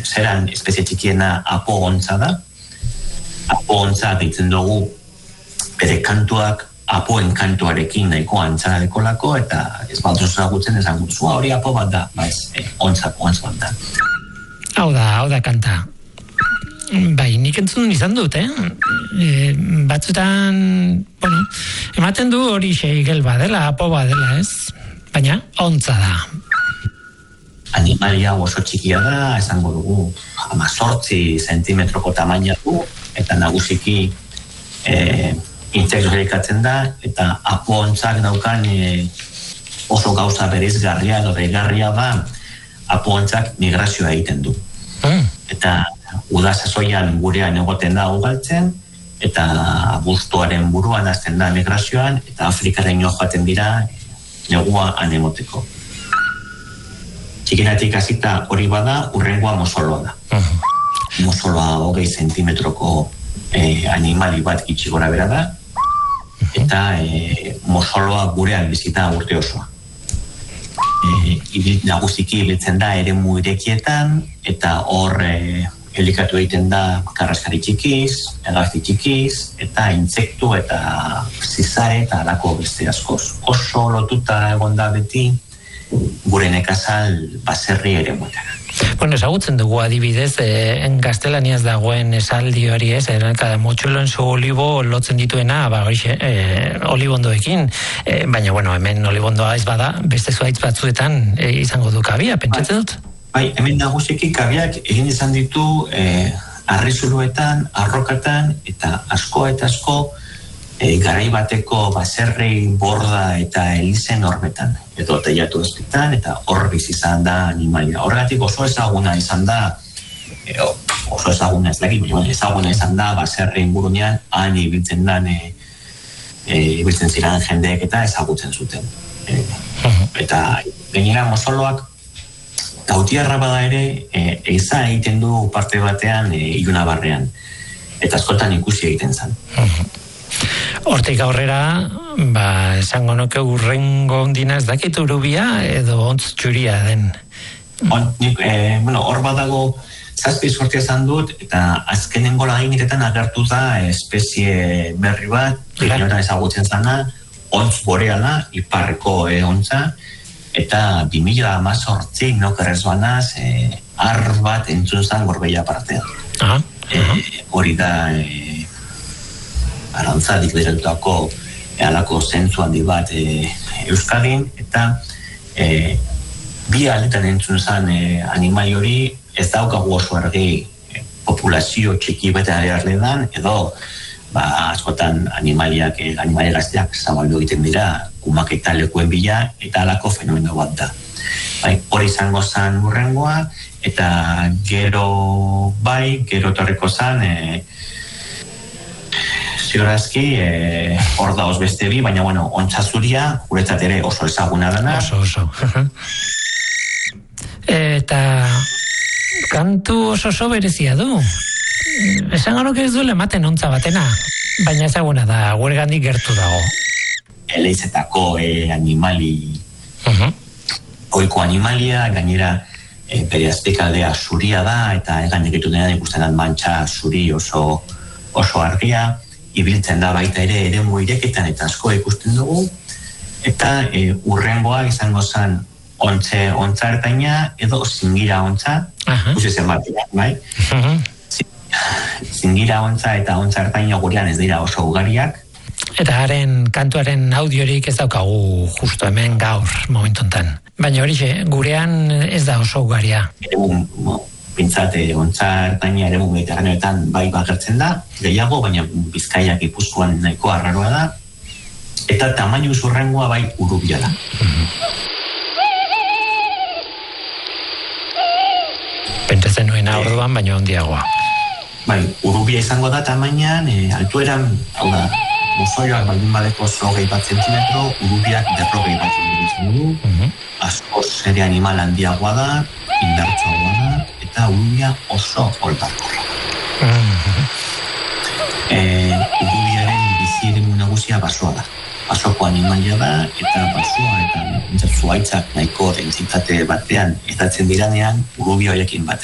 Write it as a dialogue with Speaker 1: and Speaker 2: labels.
Speaker 1: zeran espezie txikiena apo ontza da. Apo ontza deitzen dugu bere kantuak apoen kantuarekin nahiko antzara dekolako, eta ez baltu zagutzen esan gutzua hori apo bat da, ontza bat da.
Speaker 2: Hau da kanta. Bai, nik entzun izan dut, batzutan, ematen du hori xeigel badela, apo badela, ez? Baina, ontza da.
Speaker 1: Animalia oso txikia da, esango dugu, 18 zentimetroko tamaina du, eta nagusiki intsektu elikatzen da, eta apo ontzak daukan oso gauza bereizgarria edo deigarria da, apo ontzak migrazioa egiten du. Eta uda sasoian gurean egoten da ugaltzen, eta abuztuaren buruan hasten da migrazioan, eta Afrikaren joaten dira negua anemoteko. Txikinatik hasita hori bada, urrengoa mosoloa da. Mosoloa 20 zentimetroko animali bat gitxi gora bera da, eta mosoloa gurean bizita urte osoa. Nagusiki ibiltzen da eremu irekietan, eta hor elikatu egiten da karraskari txikiz, hegazti txikiz, eta intsektu eta zizare eta alako beste askoz. Oso lotuta egon da beti gure nekazal baserri eremuetara.
Speaker 2: Bueno, ezagutzen dugu adibidez, gaztelaniaz dagoen esaldi hori ez, cada mochuelo en su olivo lotzen dituena, olibondoekin, baina, hemen olibondoa ez bada, beste zuaitz batzuetan izango du kabia, pentsatzen dut?
Speaker 1: Bai, hemen nagusiki kabiak egin izan ditu arrizuluetan, arrokatan, eta asko garai bateko baserri borda eta elizen horbetan, edo teiatu ezpitan, eta hor bizizan da animalia. Horregatik oso ezaguna izan da, ezaguna izan da baserri ingurunean, han ibiltzen ziren jendeek eta ezagutzen zuten. Eta gainera mosoloak tautiarra bada ere, eiza egiten du parte batean iluna barrean, eta askotan ikusi egiten zen.
Speaker 2: Hortik aurrera, esango nuke urrengo ondina ez dakit urubia edo ontz txuria den.
Speaker 1: Hor badago zazpi sortia izan dut, eta azkenengo laginiretan agertu da espezie berri bat, inoetan ezagutzen zana, ontz boreala, iparreko ontza, eta 2018 nokerrez banaz, ar bat entzun zan Gorbeia partean. Hori da arantzadik diretutako alako zentzu handi bat Euskadin, eta bi aletan entzun zen animali hori ez daukagu oso argi populazio txiki bete arledan, edo askotan animalia gazteak zabaldu egiten dira kumaketa lekuen bila, eta alako fenomeno bat da. Hori izango zen urrengoa, eta gero torriko zen ziorazki hor dauz beste bi, baina ontza zuria guretzat ere oso ezaguna dena.
Speaker 2: Oso. Eta kantu oso berezia du. Esan ganok ez duela ematen ontza batena, baina ezaguna da, guregandik gertu dago.
Speaker 1: Eleizetako animali oiko animalia, gainera bere azpikaldea zuria da, eta egan egitu denean ikusten da mantxa zuri oso argia, ibiltzen da baita ere eremu ireketan eta asko ikusten dugu, eta urrengoa izango zen ontza ertaina edo zingira ontza, ikusten bat, bai? Zingira ontza eta ontza ertaina gurean ez dira oso ugariak.
Speaker 2: Eta haren kantuaren audiorik ez daukagu justo hemen gaur momentontan. Baina hori gurean ez da oso ugaria.
Speaker 1: Pintzate, ontza ertaina eremu mediterraneoetan bai bagertzen da, gehiago, baina Bizkaiak Gipuzkoan nahiko arraroa da, eta tamainu zurrengoa bai urubia da.
Speaker 2: Pentsatzen nuen orduan, baina handiagoa.
Speaker 1: Bai, urubia izango da tamainan, altueran, hau da, musoioak baldin badeko 20 bat zentimetro, urubiak 40 bat zentimetro, askoz ere animal handiagoa da, indartsuagoa da, eta urubia oso olbarkorra. Urubiaren bizi eremu nagusia basoa da. Basoko animalia da, eta basoa eta zuaitzak nahiko dentsitate batean edatzen diranean, urubia horiekin bat